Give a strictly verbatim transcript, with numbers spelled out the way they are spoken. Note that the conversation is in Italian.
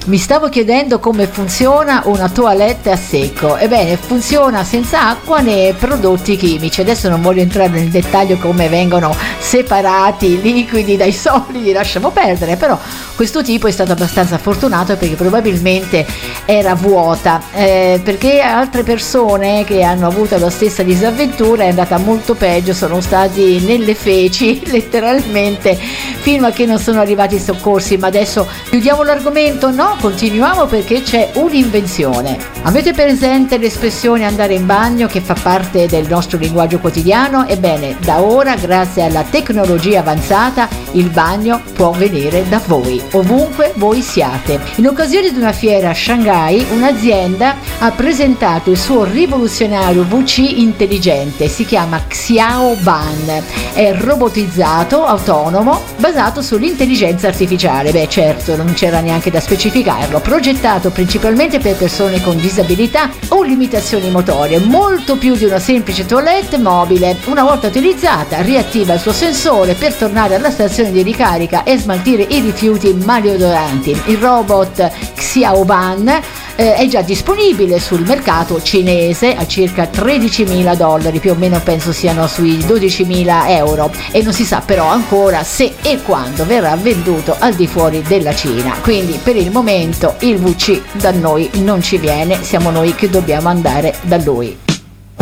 Mi stavo chiedendo come funziona una toilette a secco. Ebbene, funziona senza acqua né prodotti chimici. Adesso non voglio entrare nel dettaglio come vengono separati i liquidi dai solidi, lasciamo perdere, però questo tipo è stato abbastanza fortunato perché probabilmente era vuota, eh, perché altre persone che hanno avuto la stessa disavventura è andata molto peggio, sono stati nelle feci letteralmente fino a che non sono arrivati i soccorsi. Ma adesso chiudiamo l'argomento? No, continuiamo perché c'è un'invenzione. Avete presente l'espressione andare in bagno che fa parte del nostro linguaggio quotidiano? Ebbene, da ora, grazie alla tecnologia avanzata, il bagno può venire da voi, ovunque voi siate. In occasione di una fiera a Shanghai, un'azienda ha presentato il suo rivoluzionario V C intelligente, si chiama Xiaoban, è robotizzato, autonomo, basato sull'intelligenza artificiale. Beh, certo, non c'era neanche da specificarlo, progettato principalmente per persone con disabilità o limitazioni motorie, molto più di una semplice toilette mobile. Una volta utilizzata, riattiva il suo sensore per tornare alla stazione di ricarica e smaltire i rifiuti maleodoranti. Il robot Xiaoban eh, è già disponibile sul mercato cinese a circa tredicimila dollari, più o meno penso siano sui dodicimila euro, e non si sa però ancora se e quando verrà venduto al di fuori della Cina. Quindi per il momento il V C da noi non ci viene, siamo noi che dobbiamo andare da lui.